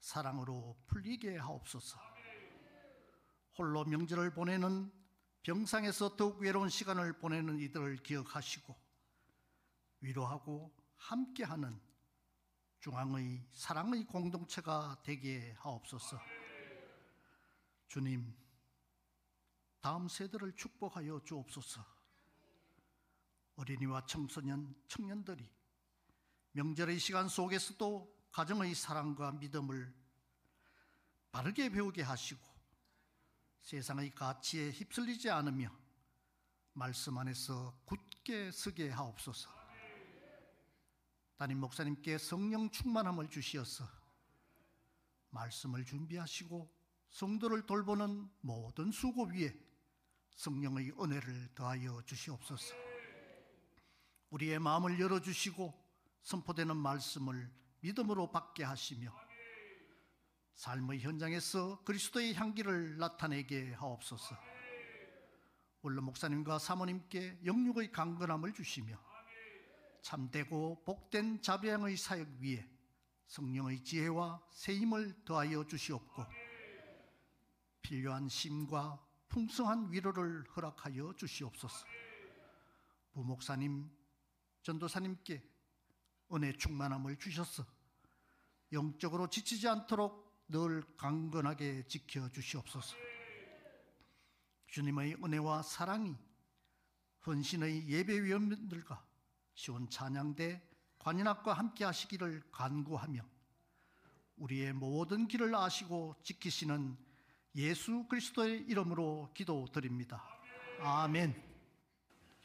사랑으로 풀리게 하옵소서. 홀로 명절을 보내는 병상에서 더욱 외로운 시간을 보내는 이들을 기억하시고 위로하고 함께하는 중앙의 사랑의 공동체가 되게 하옵소서. 주님, 다음 세대를 축복하여 주옵소서. 어린이와 청소년, 청년들이 명절의 시간 속에서도 가정의 사랑과 믿음을 바르게 배우게 하시고 세상의 가치에 휩쓸리지 않으며 말씀 안에서 굳게 서게 하옵소서. 담임 목사님께 성령 충만함을 주시어서 말씀을 준비하시고 성도를 돌보는 모든 수고 위에 성령의 은혜를 더하여 주시옵소서. 우리의 마음을 열어주시고 선포되는 말씀을 믿음으로 받게 하시며 삶의 현장에서 그리스도의 향기를 나타내게 하옵소서. 원로 목사님과 사모님께 영육의 강건함을 주시며 참되고 복된 자비양의 사역 위에 성령의 지혜와 세임을 더하여 주시옵고 필요한 쉼과 풍성한 위로를 허락하여 주시옵소서. 부목사님, 전도사님께 은혜 충만함을 주셔서 영적으로 지치지 않도록 늘 강건하게 지켜주시옵소서. 주님의 은혜와 사랑이 헌신의 예배위원들과 시온 찬양대 관인학과 함께 하시기를 간구하며 우리의 모든 길을 아시고 지키시는 예수 그리스도의 이름으로 기도드립니다. 아멘.